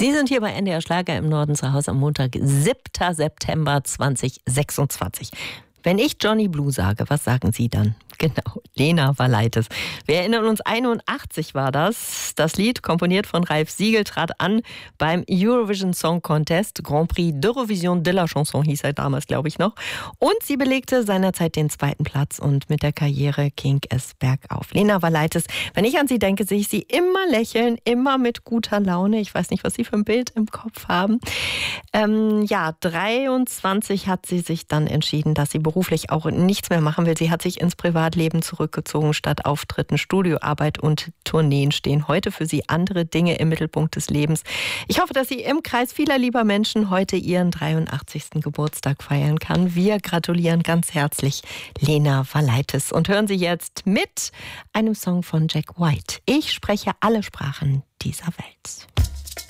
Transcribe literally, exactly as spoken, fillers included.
Sie sind hier bei N D R Schlager im Norden zu Hause am Montag, siebter September zweitausendsechsundzwanzig. Wenn ich Johnny Blue sage, was sagen Sie dann? Genau, Lena Valaitis. Wir erinnern uns, einundachtzig war das. Das Lied, komponiert von Ralf Siegel, trat an beim Eurovision Song Contest. Grand Prix d'Eurovision de la Chanson hieß er damals, glaube ich, noch. Und sie belegte seinerzeit den zweiten Platz und mit der Karriere ging es bergauf. Lena Valaitis, wenn ich an sie denke, sehe ich sie immer lächeln, immer mit guter Laune. Ich weiß nicht, was Sie für ein Bild im Kopf haben. Ähm, ja, dreiundzwanzig hat sie sich dann entschieden, dass sie beruflich auch nichts mehr machen will. Sie hat sich ins Privatleben zurückgezogen. Statt Auftritten, Studioarbeit und Tourneen stehen heute für sie andere Dinge im Mittelpunkt des Lebens. Ich hoffe, dass sie im Kreis vieler lieber Menschen heute ihren dreiundachtzigsten Geburtstag feiern kann. Wir gratulieren ganz herzlich Lena Valaitis und hören Sie jetzt mit einem Song von Jack White. Ich spreche alle Sprachen dieser Welt.